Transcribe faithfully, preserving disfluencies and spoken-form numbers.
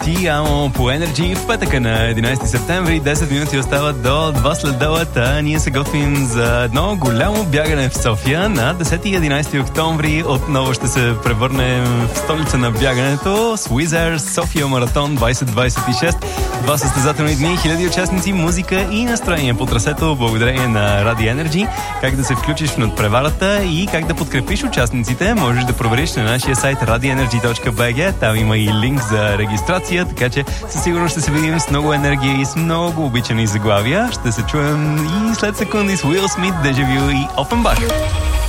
Ти амо по Energy в петъка на единайсети септември. десет минути остават до два следобед, а ние се готвим за едно голямо бягане в София. На десети и единайсети октомври отново ще се превърнем в столица на бягането. Swiss София маратон двайсет двайсет и шест. Два състезателни дни, хиляди участници, музика и настроение по трасето благодарение на Radio Energy. Как да се включиш в надпреварата и как да подкрепиш участниците, можеш да провериш на нашия сайт ради енерджи точка би джи. Там има и линк за регистрация, така че със сигурност ще се видим с много енергия и с много обичани заглавия. Ще се чуем и след секунди с Уил Смит, Дежавю и Offenbach.